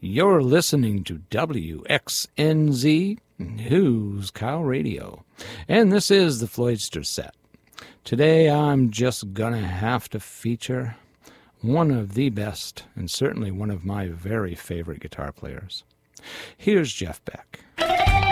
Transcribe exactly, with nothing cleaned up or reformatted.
You're listening to W X N Z News Cow Radio, and this is the Floydster Set. Today I'm just gonna have to feature one of the best, and certainly one of my very favorite guitar players. Here's Jeff Beck.